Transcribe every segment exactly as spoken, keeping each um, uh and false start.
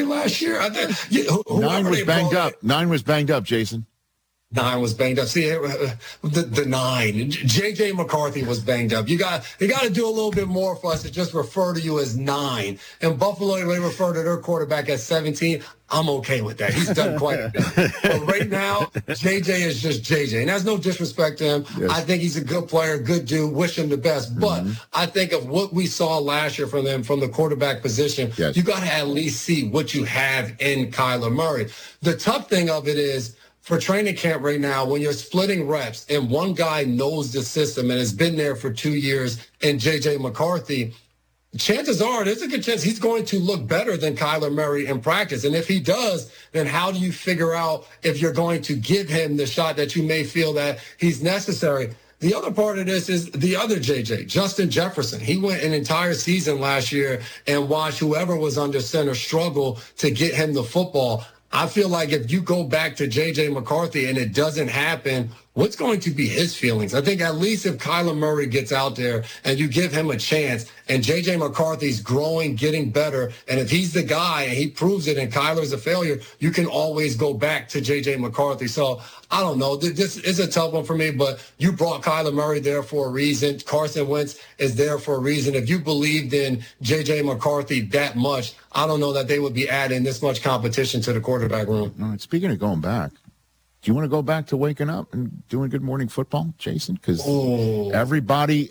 last year? I think you, Nine was banged up. It. Nine was banged up, Jason. Nine was banged up. See, the, the nine. J J. McCarthy was banged up. You got you got to do a little bit more for us to just refer to you as nine. And Buffalo, they refer to their quarterback as seventeen. I'm okay with that. He's done quite a bit. But right now, J J is just J J. And that's no disrespect to him. Yes. I think he's a good player, good dude, wish him the best. But mm-hmm. I think of what we saw last year from them from the quarterback position, yes. you got to at least see what you have in Kyler Murray. The tough thing of it is, for training camp right now, when you're splitting reps and one guy knows the system and has been there for two years and J J. McCarthy, chances are there's a good chance he's going to look better than Kyler Murray in practice. And if he does, then how do you figure out if you're going to give him the shot that you may feel that he's necessary? The other part of this is the other J J, Justin Jefferson. He went an entire season last year and watched whoever was under center struggle to get him the football. I feel like if you go back to J J. McCarthy and it doesn't happen, what's going to be his feelings? I think at least if Kyler Murray gets out there and you give him a chance and J J. McCarthy's growing, getting better, and if he's the guy and he proves it and Kyler's a failure, you can always go back to J J. McCarthy. So I don't know. This is a tough one for me, but you brought Kyler Murray there for a reason. Carson Wentz is there for a reason. If you believed in J J. McCarthy that much, I don't know that they would be adding this much competition to the quarterback room. All right, speaking of going back, do you want to go back to waking up and doing Good Morning Football, Jason? Because oh. everybody,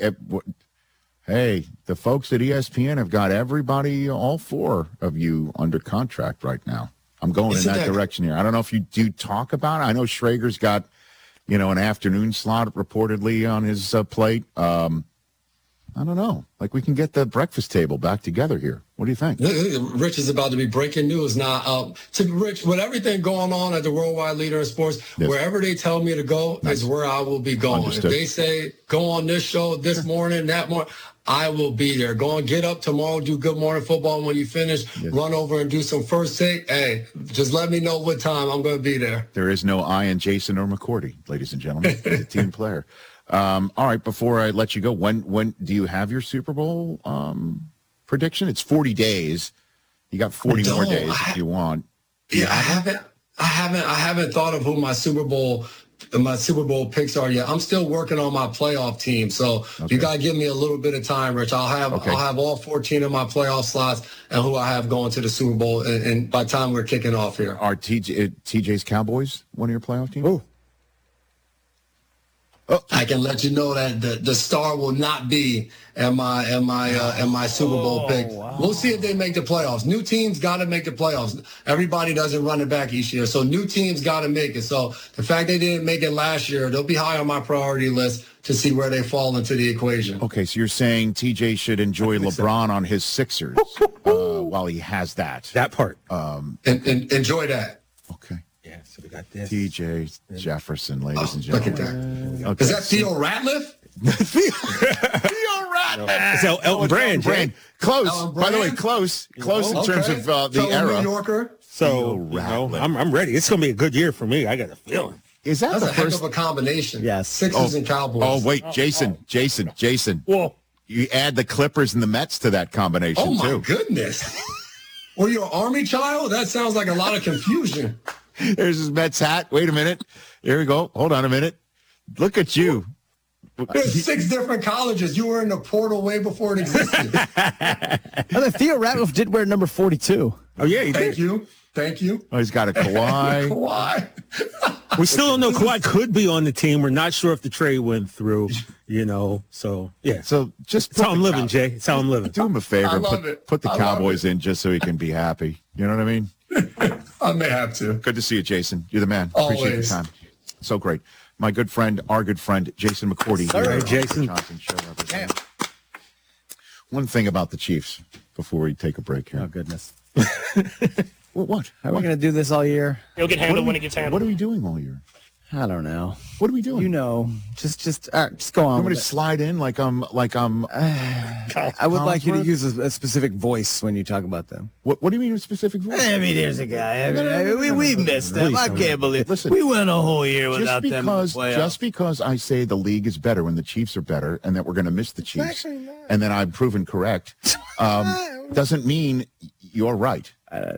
hey, the folks at E S P N have got everybody, all four of you, under contract right now. I'm going Isn't in that, that direction here. I don't know if you do talk about it. I know Schrager's got, you know, an afternoon slot reportedly on his uh, plate. Um, I don't know. Like, we can get the breakfast table back together here. What do you think? Rich is about to be breaking news now. Um, to Rich, with everything going on at the Worldwide Leader in Sports, yes. wherever they tell me to go nice. is where I will be going. Understood. If they say, go on this show this morning, that morning, I will be there. Go and get up tomorrow, do Good Morning Football. And when you finish, yes. run over and do some first take. Hey, just let me know what time I'm going to be there. There is no I in Jason or McCourty, ladies and gentlemen. He's a team player. Um, all right, before I let you go, when when do you have your Super Bowl um, prediction? It's forty days. You got forty more days I, if you want. Yeah, I haven't, I haven't, I haven't thought of who my Super Bowl, my Super Bowl picks are yet. I'm still working on my playoff team, so okay. you got to give me a little bit of time, Rich. I'll have, okay. I'll have all fourteen of my playoff slots and who I have going to the Super Bowl, and, and by the time we're kicking off here, are T J, T J's Cowboys one of your playoff teams? Oh. Oh. I can let you know that the, the star will not be in my in my uh, in my Super Bowl oh, pick. Wow. We'll see if they make the playoffs. New teams got to make the playoffs. Everybody doesn't run it back each year, so new teams got to make it. So the fact they didn't make it last year, they'll be high on my priority list to see where they fall into the equation. Okay, so you're saying T J should enjoy LeBron so. on his Sixers uh, while he has that. That part. Um, and, and enjoy that. Okay. Yeah, so we got this. T J Jefferson, ladies oh, and gentlemen. Look at that. Okay. Is that Theo Ratliff? Theo Ratliff. It's El- Elton Brand. Brand. Close. Elton Brand? By the way, close. Close oh, in terms okay. of uh, the Fellow era. New Yorker. So, you know, I'm, I'm ready. It's going to be a good year for me. I got a feeling. Is that That's the a first? heck of a combination. Yes. Sixers oh, and Cowboys. Oh, wait, Jason, Jason, Jason. Whoa. You add the Clippers and the Mets to that combination, oh, my too. goodness. Were you an Army child? That sounds like a lot of confusion. There's his Mets hat. Wait a minute. Here we go. Hold on a minute. Look at you. There's six different colleges. You were in the portal way before it existed. Oh, the Theo Ratliff did wear number forty-two. Oh, yeah, he Thank did. you. Thank you. Oh, he's got a Kawhi. Kawhi. We still don't know. Kawhi could be on the team. We're not sure if the trade went through, you know. So, yeah. So just That's how I'm living, Jay. It's how I'm living. Do him a favor. I love put, it. put the I Cowboys in just so he can be happy. You know what I mean? I may have to. Good to see you, Jason. You're the man. Always. Appreciate your time. So great. My good friend, our good friend, Jason McCourty. Sorry, here Jason. Johnson Show. One thing about the Chiefs before we take a break here. Oh, goodness. Well, what? How are we going to do this all year? It'll get handled when it gets handled. What are we doing all year? I don't know. What are we doing? You know, just just uh, just go on. I'm going to slide in like I'm like I'm. Uh, I would like you to use a, a specific voice when you talk about them. What What do you mean a specific voice? I mean, there's a guy. I mean, I mean, we we missed them. I can't believe. Listen, we went a whole year just without because, them. Just because I say the league is better when the Chiefs are better, and that we're going to miss the Chiefs, and then I'm proven correct, um, doesn't mean you're right. Uh,